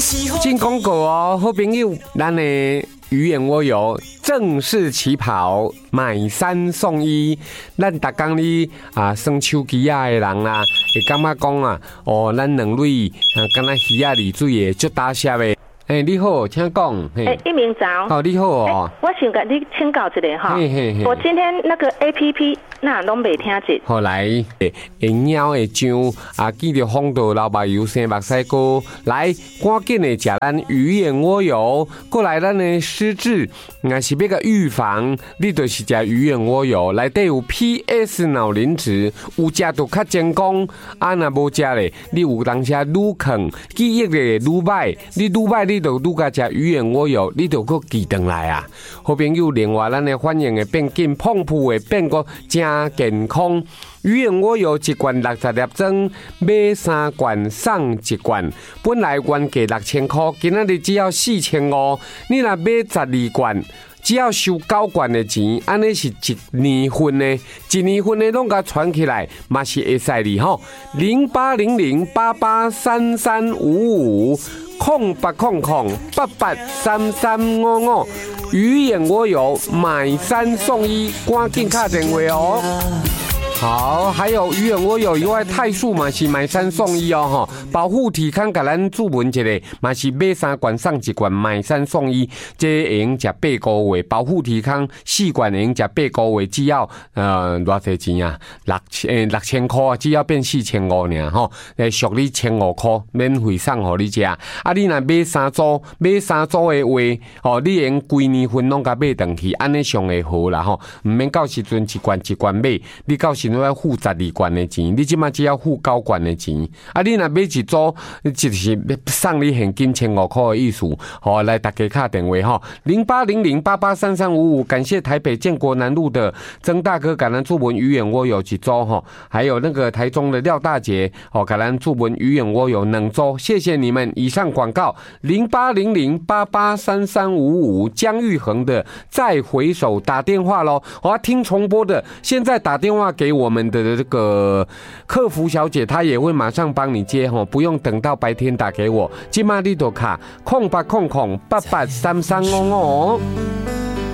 进广告哦，好朋友，咱的鱼眼蜗牛正式起跑，买3送1。咱逐工哩耍手机的人啦，会感觉讲哦，咱两位敢若鱼仔离水的，足打摄的。你好，请讲。 一鸣早。 哦，你好哦。 我想跟你请教一下哈。我今天那个 APP 那拢未听见。 好来，会鸟会酱记得放到老爸油生目屎糕，来赶紧的食咱鱼眼蜗油，过来咱的失智，若是要个预防，你就是食鱼眼蜗油，内底有 PS 脑磷脂，有食就较健康，若无食咧，你有当时愈坑，记忆咧愈歹，你愈歹你就愈加食鱼眼蜗油，你就搁记转来啊！好朋友，另外咱的反应会变紧，胖脯会变个真健康。鱼眼蜗油一罐60粒装，买3罐送1罐。本来原价6000块，今仔日只要4500。你若买12罐，只要收9罐的钱，安尼是1年份的，1年份的拢甲传起来，嘛是会使哩吼。0800883355，0800883355，鱼眼蜗油买3送1，赶紧打电话哦。好，还有鱼眼蜗油以外，泰素嘛是买3送1哦吼，保护体康甲咱注文一下，嘛是买3罐送1罐，买3送1，这会用食8个月，保护体康4罐会用食8个月，只要偌济钱啊，6000块，只要变4500尔吼，俗你1500块，免费送互你食。你若买3组的话，哦，你用规年份拢甲买转去，安尼上会好啦吼，唔免到时阵一罐买，你到时要付12罐的钱，你即马只要付9罐的钱。你若买一组，就是送你现金1500块的意思。好，来大家打电话哈，0800883355，感谢台北建国南路的曾大哥，感恩注文鱼眼蜗油一组哈，还有那个台中的廖大姐，感恩注文鱼眼蜗油2组，谢谢你们。以上广告0800883355，江玉恒的再回首打电话咯，我要听重播的，现在打电话给我们的这个客服小姐，她也会马上帮你接吼，不用等到白天打给我。今马你都卡0800883355。